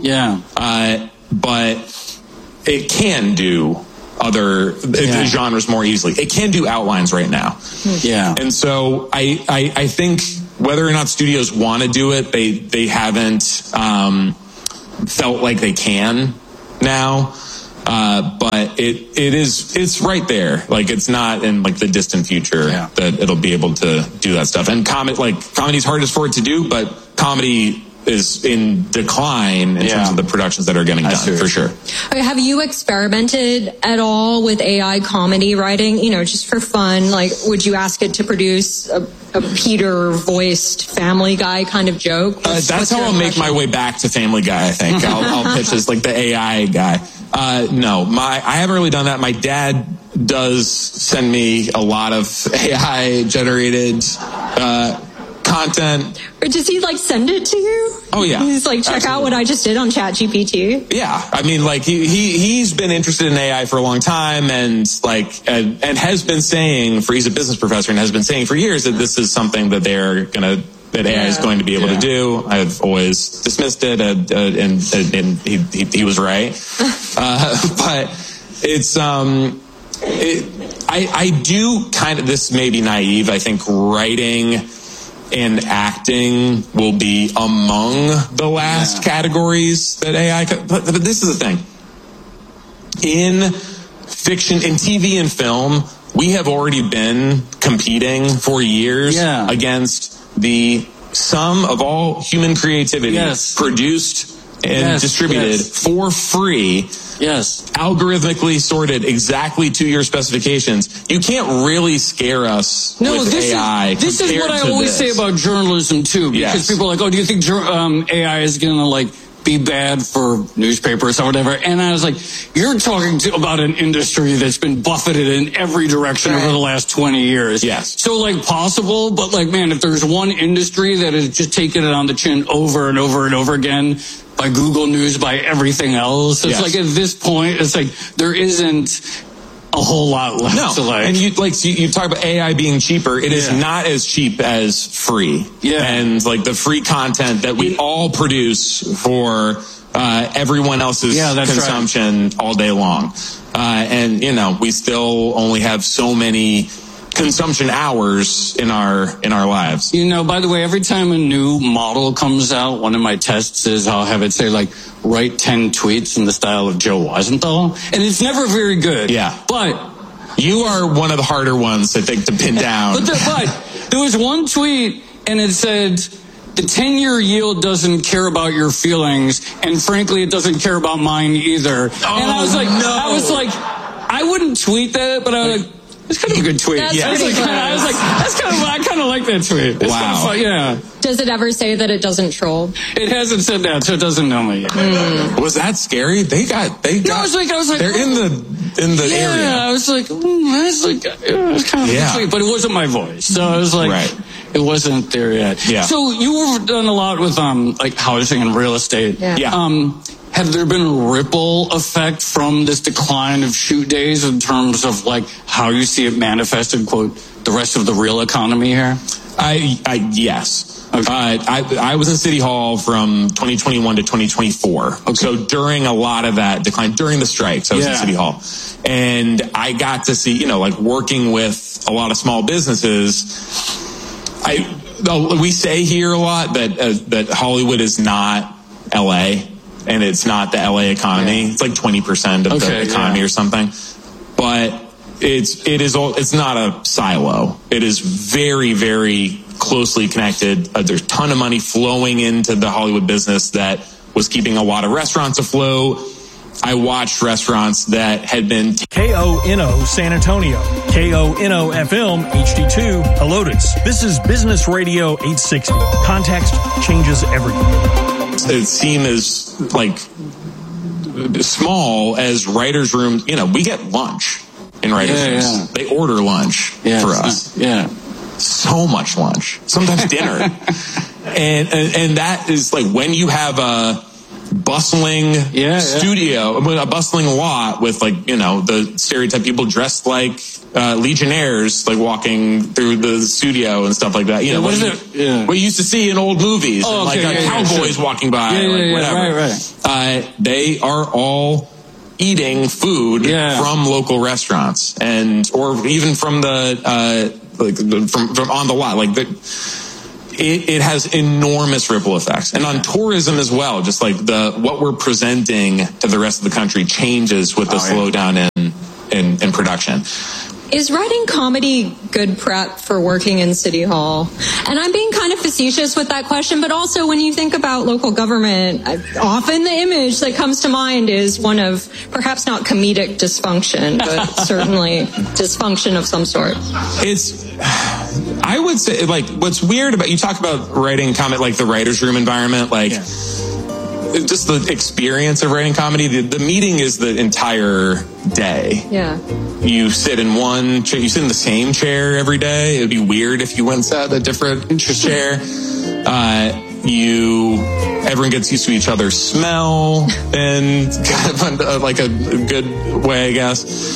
But it can do other genres more easily. It can do outlines right now. And so I think whether or not studios want to do it, they haven't felt like they can now. But it's right there. Like, it's not in like the distant future that it'll be able to do that stuff. And comedy's hardest for it to do, but comedy is in decline in terms of the productions that are getting done, for sure. Have you experimented at all with AI comedy writing? You know, just for fun, like, would you ask it to produce a Peter-voiced Family Guy kind of joke? That's how I'll make my way back to Family Guy, I think. I'll pitch as like the AI guy. No, I haven't really done that. My dad does send me a lot of AI-generated content. Or does he like send it to you? Oh yeah. He's like, check out what I just did on ChatGPT. Yeah. I mean, like, he's been interested in AI for a long time, and like, and has been saying he's a business professor and has been saying for years that this is something that that AI is going to be able to do. I've always dismissed it, and he was right. But it's, I do kind of, this may be naive, I think writing and acting will be among the last categories that AI but this is the thing. In fiction, in TV and film, we have already been competing for years against the sum of all human creativity produced and distributed for free, algorithmically sorted exactly to your specifications. You can't really scare us with AI. This is what I always say about journalism too, because people are like, oh, do you think AI is going to like be bad for newspapers or whatever? And I was like, you're talking about an industry that's been buffeted in every direction over the last 20 years. So like possible, but like, man, if there's one industry that is just taking it on the chin over and over and over again, by Google News, by everything else. It's like, at this point, it's like there isn't a whole lot left to like. And you talk about AI being cheaper. It is not as cheap as free. And like the free content that we all produce for everyone else's consumption all day long. And you know, we still only have so many consumption hours in our lives. You know, by the way, every time a new model comes out, one of my tests is I'll have it say like, write 10 tweets in the style of Joe Weisenthal, and it's never very good. But you are one of the harder ones, I think, to pin down. but there was one tweet, and it said, the 10-year yield doesn't care about your feelings, and frankly, it doesn't care about mine either. And I was like, I wouldn't tweet that, but I was like, it's kind of a good tweet. I kind of like that tweet. It's kind of fun, Does it ever say that it doesn't troll? It hasn't said that, so it doesn't know me yet. Was that scary? They got. I was like, they're in the area. I was like, it was kind of a tweet, but it wasn't my voice, so I was like, it wasn't there yet. So you've done a lot with like housing and real estate. Have there been a ripple effect from this decline of shoot days in terms of like how you see it manifested, quote, the rest of the real economy here? Yes. I was in City Hall from 2021 to 2024. So during a lot of that decline, during the strikes, I was in City Hall. And I got to see, like working with a lot of small businesses. We say here a lot that Hollywood is not LA. And it's not the LA economy. It's like 20% of the economy or something. But it's not a silo. It is very, very closely connected. There's a ton of money flowing into the Hollywood business that was keeping a lot of restaurants afloat. I watched restaurants that had been KONO San Antonio, KONO FM HD2 Helotes. This is Business Radio 860. Context changes everything. It seemed as like small as writers' room. We get lunch in writers' rooms. They order lunch for us. So much lunch. Sometimes dinner. and that is like when you have bustling studio, a bustling lot with the stereotype people dressed like legionnaires, like walking through the studio and stuff like that. What you used to see in old movies, cowboys walking by, whatever. Right. They are all eating food from local restaurants or even from the from on the lot. It has enormous ripple effects, and on tourism as well. Just like what we're presenting to the rest of the country changes with the slowdown in production. Is writing comedy good prep for working in City Hall? And I'm being kind of facetious with that question, but also when you think about local government, often the image that comes to mind is one of perhaps not comedic dysfunction, but certainly dysfunction of some sort. I would say, what's weird about, you talk about writing comedy, like the writer's room environment, just the experience of writing comedy. The meeting is the entire day. Yeah. You sit in one chair, you sit in the same chair every day. It'd be weird if you went and sat a different chair. Everyone gets used to each other's smell and kind of like a good way, I guess.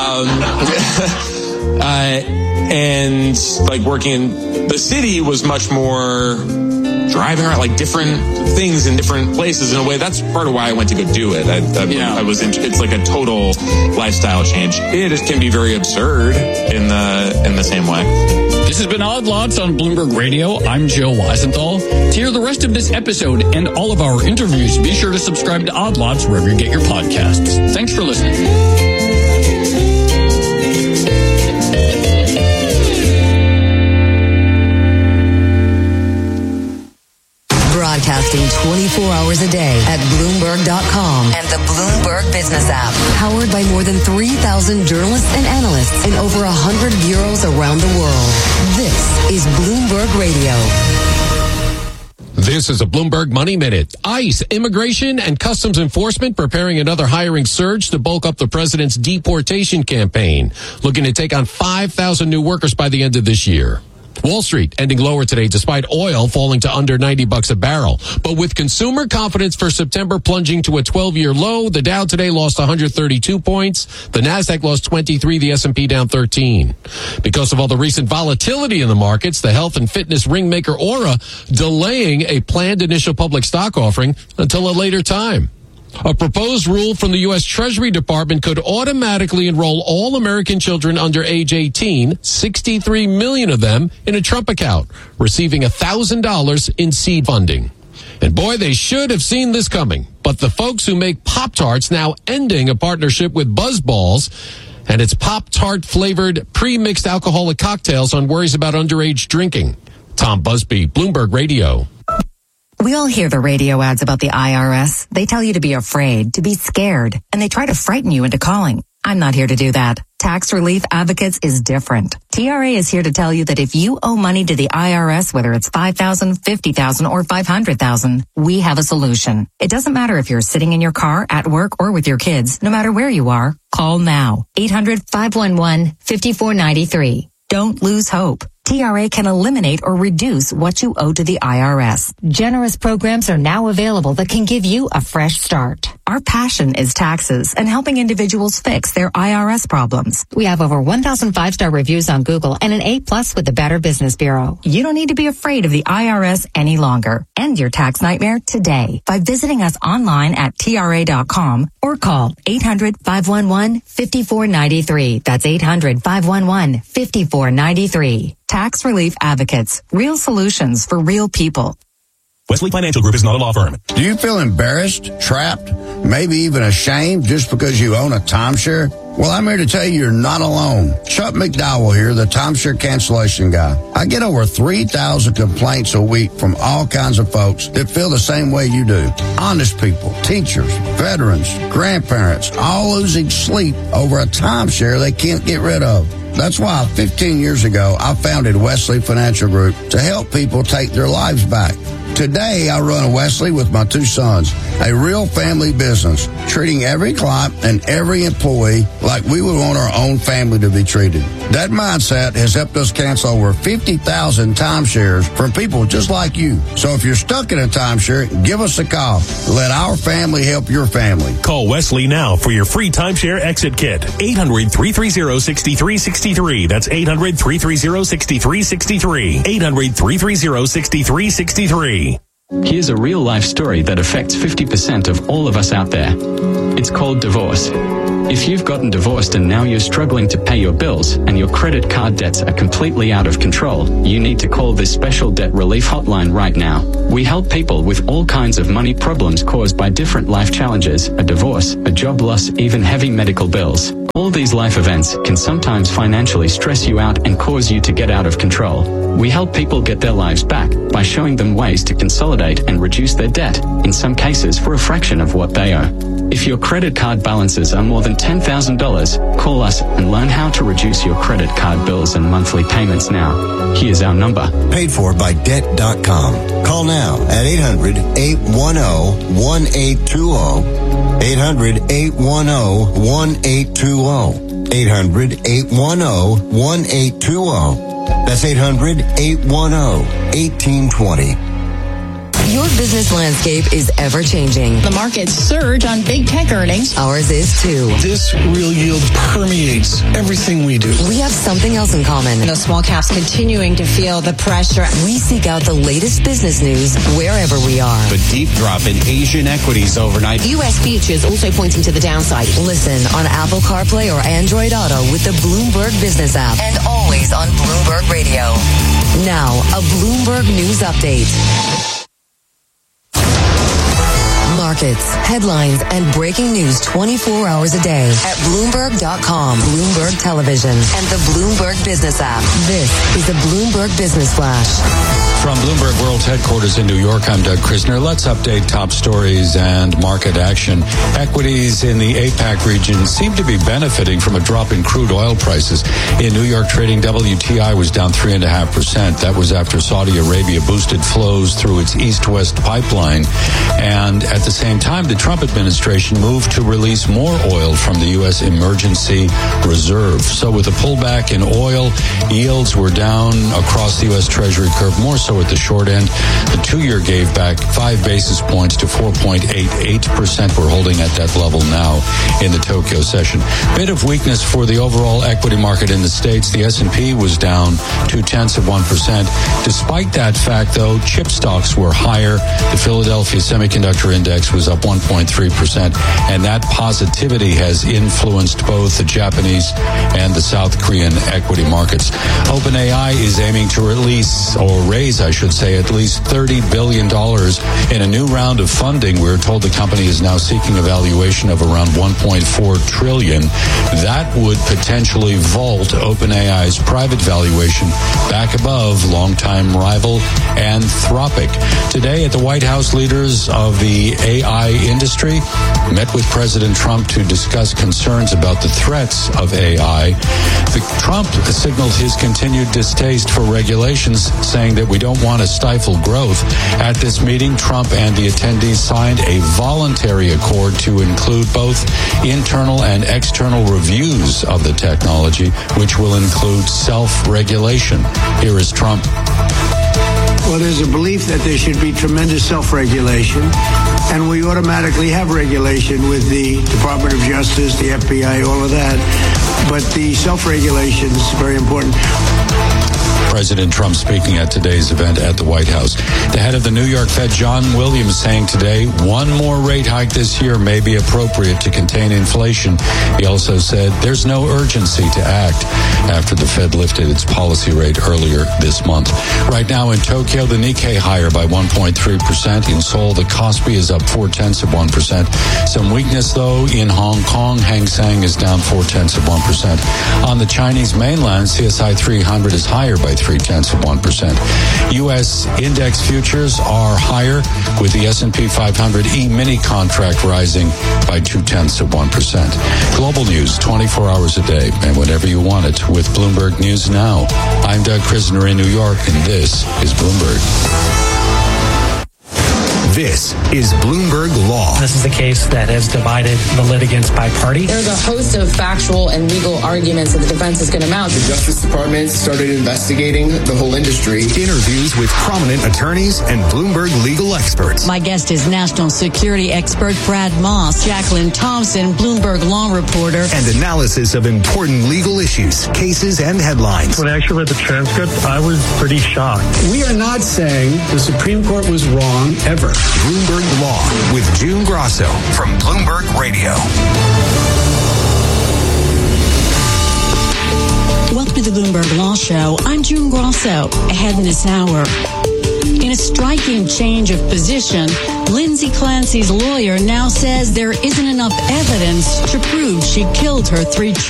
And like working in the city was much more driving around, like different things in different places in a way. That's part of why I went to go do it. It's like a total lifestyle change. It can be very absurd in the same way. This has been Odd Lots on Bloomberg Radio. I'm Joe Weisenthal. To hear the rest of this episode and all of our interviews, be sure to subscribe to Odd Lots wherever you get your podcasts. Thanks for listening. Broadcasting 24 hours a day at Bloomberg.com and the Bloomberg Business app. Powered by more than 3,000 journalists and analysts in over 100 bureaus around the world. This is Bloomberg Radio. This is a Bloomberg Money Minute. ICE, Immigration and Customs Enforcement preparing another hiring surge to bulk up the president's deportation campaign, looking to take on 5,000 new workers by the end of this year. Wall Street ending lower today despite oil falling to under $90 a barrel. But with consumer confidence for September plunging to a 12-year low, the Dow today lost 132 points. The Nasdaq lost 23, the S&P down 13. Because of all the recent volatility in the markets, the health and fitness ring maker Oura delaying a planned initial public stock offering until a later time. A proposed rule from the U.S. Treasury Department could automatically enroll all American children under age 18, 63 million of them, in a Trump account, receiving $1,000 in seed funding. And boy, they should have seen this coming. But the folks who make Pop-Tarts now ending a partnership with BuzzBalls and its Pop-Tart flavored pre-mixed alcoholic cocktails on worries about underage drinking. Tom Busby, Bloomberg Radio. We all hear the radio ads about the IRS. They tell you to be afraid, to be scared, and they try to frighten you into calling. I'm not here to do that. Tax Relief Advocates is different. TRA is here to tell you that if you owe money to the IRS, whether it's $5,000, $50,000, or $500,000, we have a solution. It doesn't matter if you're sitting in your car, at work, or with your kids. No matter where you are, call now. 800-511-5493. Don't lose hope. TRA can eliminate or reduce what you owe to the IRS. Generous programs are now available that can give you a fresh start. Our passion is taxes and helping individuals fix their IRS problems. We have over 1,000 5-star reviews on Google and an A+ with the Better Business Bureau. You don't need to be afraid of the IRS any longer. End your tax nightmare today by visiting us online at TRA.com or call 800-511-5493. That's 800-511-5493. Tax Relief Advocates. Real solutions for real people. Wesley Financial Group is not a law firm. Do you feel embarrassed, trapped, maybe even ashamed just because you own a timeshare? Well, I'm here to tell you you're not alone. Chuck McDowell here, the timeshare cancellation guy. I get over 3,000 complaints a week from all kinds of folks that feel the same way you do. Honest people, teachers, veterans, grandparents, all losing sleep over a timeshare they can't get rid of. That's why 15 years ago, I founded Wesley Financial Group to help people take their lives back. Today, I run a Wesley with my 2 sons, a real family business, treating every client and every employee like we would want our own family to be treated. That mindset has helped us cancel over 50,000 timeshares from people just like you. So if you're stuck in a timeshare, give us a call. Let our family help your family. Call Wesley now for your free timeshare exit kit. 800-330-6363. That's 800-330-6363. 800-330-6363. Here's a real-life story that affects 50% of all of us out there. It's called divorce. If you've gotten divorced and now you're struggling to pay your bills and your credit card debts are completely out of control, you need to call this special debt relief hotline right now. We help people with all kinds of money problems caused by different life challenges, a divorce, a job loss, even heavy medical bills. All these life events can sometimes financially stress you out and cause you to get out of control. We help people get their lives back by showing them ways to consolidate and reduce their debt, in some cases for a fraction of what they owe. If your credit card balances are more than $10,000, call us and learn how to reduce your credit card bills and monthly payments now. Here's our number. Paid for by Debt.com. Call now at 800-810-1820. 800-810-1820. 800-810-1820. That's 800-810-1820. Your business landscape is ever-changing. The markets surge on big tech earnings. Ours is too. This real yield permeates everything we do. We have something else in common. The small caps continuing to feel the pressure. We seek out the latest business news wherever we are. The deep drop in Asian equities overnight. U.S. futures also pointing to the downside. Listen on Apple CarPlay or Android Auto with the Bloomberg Business app. And always on Bloomberg Radio. Now, a Bloomberg News Update. Markets, headlines, and breaking news 24 hours a day at Bloomberg.com, Bloomberg Television, and the Bloomberg Business app. This is the Bloomberg Business Flash. From Bloomberg World's headquarters in New York, I'm Doug Krisner. Let's update top stories and market action. Equities in the APAC region seem to be benefiting from a drop in crude oil prices. In New York trading, WTI was down 3.5%. That was after Saudi Arabia boosted flows through its east-west pipeline. And at the same time, the Trump administration moved to release more oil from the U.S. emergency reserve. So with a pullback in oil, yields were down across the U.S. Treasury curve, more so at the short end. The 2-year gave back 5 basis points to 4.88%. We're holding at that level now in the Tokyo session. Bit of weakness for the overall equity market in the States. The S&P was down 0.2%. Despite that fact, though, chip stocks were higher. The Philadelphia Semiconductor Index was up 1.3%, and that positivity has influenced both the Japanese and the South Korean equity markets. OpenAI is aiming to release, or raise, I should say, at least $30 billion in a new round of funding. We're told the company is now seeking a valuation of around $1.4 trillion. That would potentially vault OpenAI's private valuation back above longtime rival Anthropic. Today at the White House, leaders of the AI industry met with President Trump to discuss concerns about the threats of AI. Trump signaled his continued distaste for regulations, saying that we don't want to stifle growth. At this meeting, Trump and the attendees signed a voluntary accord to include both internal and external reviews of the technology, which will include self-regulation. Here is Trump. Well, there's a belief that there should be tremendous self-regulation, and we automatically have regulation with the Department of Justice, the FBI, all of that. But the self-regulation is very important. President Trump speaking at today's event at the White House. The head of the New York Fed, John Williams, saying today one more rate hike this year may be appropriate to contain inflation. He also said there's no urgency to act after the Fed lifted its policy rate earlier this month. Right now in Tokyo, the Nikkei higher by 1.3%. In Seoul, the Kospi is up 0.4%. Some weakness, though, in Hong Kong. Hang Seng is down 0.4%. On the Chinese mainland, CSI 300 is higher by 0.3%. U.S. index futures are higher, with the S&P 500 E-mini contract rising by 0.2%. Global news 24 hours a day, and whenever you want it, with Bloomberg News Now. I'm Doug Krisner in New York, and this is Bloomberg. This is Bloomberg Law. This is the case that has divided the litigants by party. There's a host of factual and legal arguments that the defense is going to mount. The Justice Department started investigating the whole industry. Interviews with prominent attorneys and Bloomberg legal experts. My guest is national security expert Brad Moss, Jacqueline Thompson, Bloomberg law reporter. And analysis of important legal issues, cases, and headlines. When I actually read the transcript, I was pretty shocked. We are not saying the Supreme Court was wrong ever. Bloomberg Law with June Grosso from Bloomberg Radio. Welcome to the Bloomberg Law Show. I'm June Grosso. Ahead in this hour. In a striking change of position, Lindsay Clancy's lawyer now says there isn't enough evidence to prove she killed her 3 children.